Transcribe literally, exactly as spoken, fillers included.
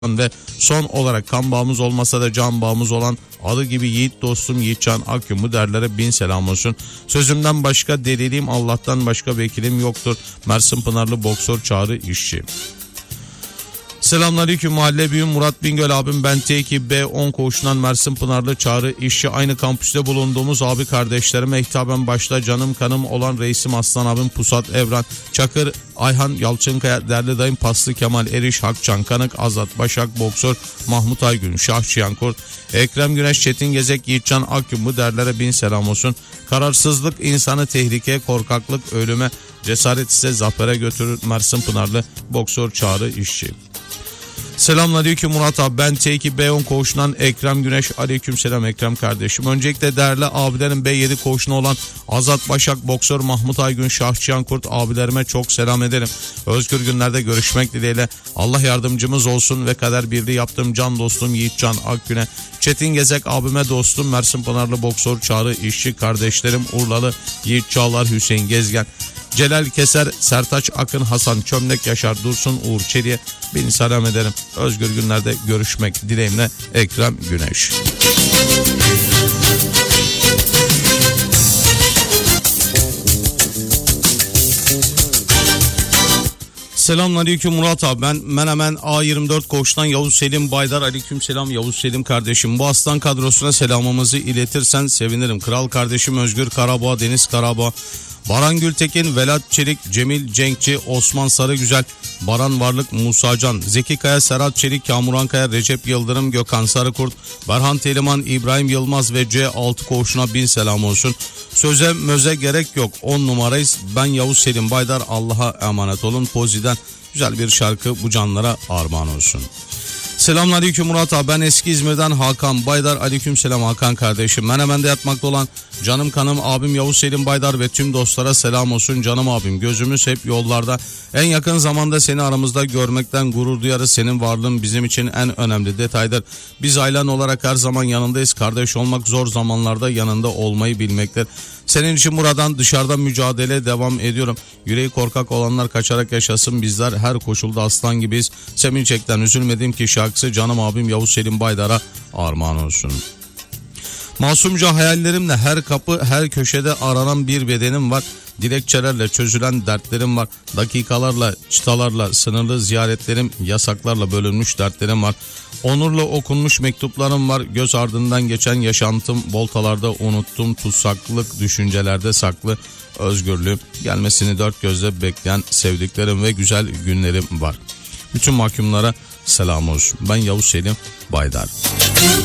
Ve son olarak kan bağımız olmasa da can bağımız olan adı gibi yiğit dostum Yiğitcan Akgün, bu derlere bin selam olsun. Sözümden başka deliliğim, Allah'tan başka vekilim yoktur. Mersin Pınarlı boksör Çağrı İşçi. Selamünaleyküm mahalle büyüğüm Murat Bingöl abim, ben T iki B on koğuşundan Mersin Pınarlı Çağrı İşçi. Aynı kampüste bulunduğumuz abi kardeşlerime hitaben başta canım kanım olan reisim Aslan abim Pusat Evran Çakır, Ayhan Yalçınkaya, değerli dayım Paslı Kemal Eriş, Hakçan Kanık, Azat Başak boksör Mahmut Aygün, Şah Çiyankurt, Ekrem Güneş, Çetin Gezek, Yiğitcan Akgün, bu derlere bin selam olsun. Kararsızlık insanı tehlikeye, korkaklık ölüme, cesaret ise zafere götürür. Mersin Pınarlı boksör Çağrı İşçi. Selamünaleyküm Murat abi, ben T iki B on koğuşundan Ekrem Güneş. Aleykümselam Ekrem kardeşim. Öncelikle değerli abilerim B yedi koğuşuna olan Azat Başak boksör Mahmut Aygün, Şah Çiyankurt abilerime çok selam ederim. Özgür günlerde görüşmek dileğiyle. Allah yardımcımız olsun ve kader birliği yaptığım can dostum Yiğitcan Akgün'e, Çetin Gezek abime dostum Mersin Pınarlı boksör Çağrı İşçi, kardeşlerim Urlalı Yiğit Çağlar, Hüseyin Gezgen, Celal Keser, Sertaç Akın, Hasan Çömlek, Yaşar Dursun, Uğur Çeliğe bin selam ederim. Özgür günlerde görüşmek dileğimle Ekrem Güneş. Selamünaleyküm Murat abi, ben Menemen A yirmi dört koğuştan Yavuz Selim Baydar. Aleykümselam Yavuz Selim kardeşim. Bu aslan kadrosuna selamımızı iletirsen sevinirim. Kral kardeşim Özgür Karaboğa, Deniz Karaboğa, Baran Gültekin, Velat Çelik, Cemil Cenkçi, Osman Sarıgüzel, Baran Varlık, Musa Can, Zeki Kaya, Serhat Çelik, Kamuran Kaya, Recep Yıldırım, Gökhan Sarıkurt, Berhan Teliman, İbrahim Yılmaz ve C altı koğuşuna bin selam olsun. Söze möze gerek yok, on numarayız. Ben Yavuz Selim Baydar, Allah'a emanet olun. Pozi'den güzel bir şarkı bu canlara armağan olsun. Selamünaleyküm Murat abi, ben eski İzmir'den Hakan Baydar. Aleykümselam Hakan kardeşim. Menemen'de yatmakta olan canım kanım abim Yavuz Selim Baydar ve tüm dostlara selam olsun. Canım abim, gözümüz hep yollarda. En yakın zamanda seni aramızda görmekten gurur duyarız. Senin varlığın bizim için en önemli detaydır. Biz ailen olarak her zaman yanındayız. Kardeş olmak zor zamanlarda yanında olmayı bilmektir. Senin için buradan dışarıdan mücadele devam ediyorum. Yüreği korkak olanlar kaçarak yaşasın. Bizler her koşulda aslan gibiyiz. Sevinçekten üzülmedim ki şarkısı canım abim Yavuz Selim Baydar'a armağan olsun. Masumca hayallerimle her kapı her köşede aranan bir bedenim var. Dilekçelerle çözülen dertlerim var. Dakikalarla, çıtalarla, sınırlı ziyaretlerim, yasaklarla bölünmüş dertlerim var. Onurla okunmuş mektuplarım var. Göz ardından geçen yaşantım, voltalarda unuttum, tutsaklık düşüncelerde saklı. Özgürlüğüm gelmesini dört gözle bekleyen sevdiklerim ve güzel günlerim var. Bütün mahkumlara selam olsun. Ben Yavuz Selim Baydar.